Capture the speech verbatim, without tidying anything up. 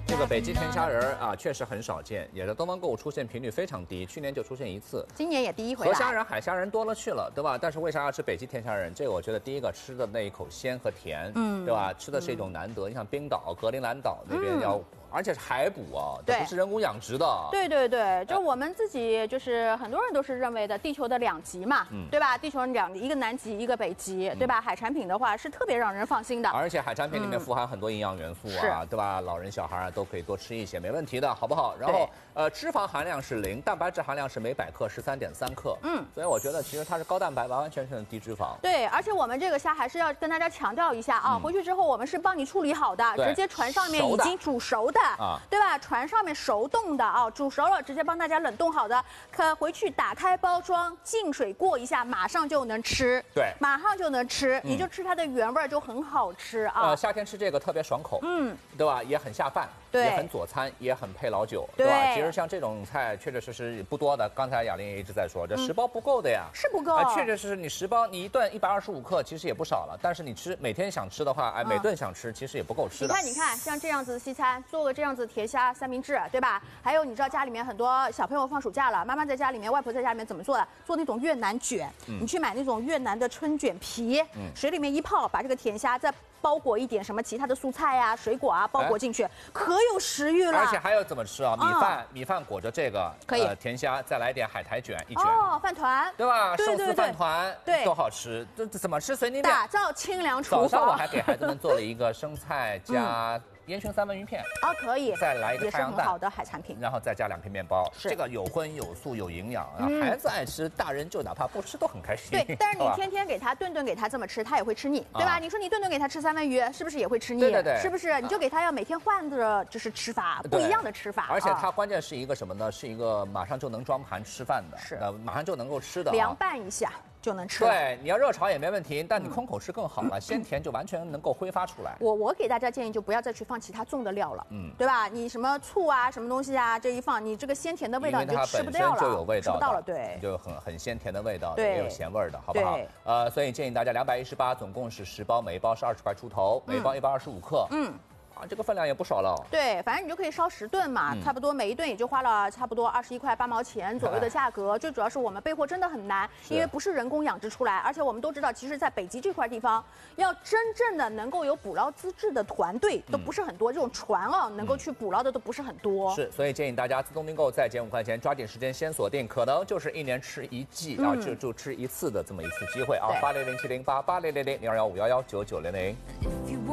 这个北极甜虾仁儿啊，确实很少见，也在东方购物出现频率非常低，去年就出现一次， 今年也第一回来。 河虾仁、海虾仁多了去了，对吧？但是为啥要吃北极甜虾仁？这个我觉得第一个吃的那一口鲜和甜，嗯，对吧？吃的是一种难得。嗯、你像冰岛、格陵兰岛那边要。嗯而且是海捕啊，这不是人工养殖的。 对对对，就我们自己就是很多人都是认为的地球的两极嘛，嗯、对吧？地球两一个南极一个北极，嗯、对吧？海产品的话是特别让人放心的。 而且海产品里面富含很多营养元素啊，嗯、对吧？老人小孩啊都可以多吃一些，没问题的，好不好？然后呃，脂肪含量是零，蛋白质含量是每百克十三点三克，嗯，所以我觉得其实它是高蛋白，完完全全的低脂肪。 对，而且我们这个虾还是要跟大家强调一下啊，嗯、回去之后我们是帮你处理好的，直接船上面已经煮熟的，啊，对吧？船上面熟冻的啊，煮熟了直接帮大家冷冻好的，可回去打开包装，净水过一下，马上就能吃。 对， 马上就能吃，嗯、你就吃它的原味就很好吃啊。 呃，夏天吃这个特别爽口，嗯，对吧？也很下饭， 对， 也很佐餐，也很配老酒，对吧？其实像这种菜确确实实不多的，刚才雅玲也一直在说，这十包不够的呀， 是不够， 啊，确确实实你十包，你一顿一百二十五克，其实也不少了。但是你吃每天想吃的话，哎，每顿想吃，其实也不够吃的。 你看，你看，像这样子的西餐，做个这样子甜虾三明治，对吧？还有，你知道家里面很多小朋友放暑假了，妈妈在家里面，外婆在家里面怎么做的？做那种越南卷，嗯、你去买那种越南的春卷皮，嗯、水里面一泡，把这个甜虾再包裹一点什么其他的蔬菜啊、水果啊，包裹进去，哎、可有食欲了。 而且还有怎么吃啊？米饭，嗯、米饭裹着这个， 可以、 呃、甜虾，再来一点海苔卷一卷。 哦，饭团， 对吧？ 对对对， 寿司饭团， 对， 多好吃，这怎么吃随你便。 打造清凉厨房。 早上我还给孩子们做了一个生菜加。嗯烟熏三文鱼片哦，可以， 再来一个太阳蛋， 也是很好的海产品， 然后再加两片面包，这个有荤有素有营养啊，嗯、孩子爱吃，大人就哪怕不吃都很开心。 对，但是你天天给他顿顿给他这么吃，他也会吃腻，对吧？啊、你说你顿顿给他吃三文鱼，是不是也会吃腻？ 对对对， 是不是？你就给他要每天换着就是吃法，不一样的吃法。 而且它关键是一个什么呢？是一个马上就能装盘吃饭的， 是， 呃，马上就能够吃的， 凉拌一下。就能吃。 对，你要热炒也没问题，但你空口吃更好了，嗯、鲜甜就完全能够挥发出来。 我我给大家建议就不要再去放其他重的料了，嗯，对吧？你什么醋啊，什么东西啊，这一放，你这个鲜甜的味道你就吃不掉了， 就有味道， 吃不到了，对， 就很很鲜甜的味道， 对， 也有咸味的，好不好？呃，所以建议大家两百一十八，总共是十包，每一包是二十块出头，每包一百二十五克，嗯。啊，这个分量也不少了。 对，反正你就可以烧十顿嘛，嗯、差不多每一顿也就花了差不多二十一块八毛钱左右的价格。最主要是我们备货真的很难，因为不是人工养殖出来，而且我们都知道，其实在北极这块地方，要真正的能够有捕捞资质的团队都不是很多，嗯、这种船啊能够去捕捞的都不是很多。 是，所以建议大家自动订购再减五块钱，抓紧时间先锁定，可能就是一年吃一季，然后就就吃一次的这么一次机会啊！八零零七零八八零零零零二幺五幺幺九九零零。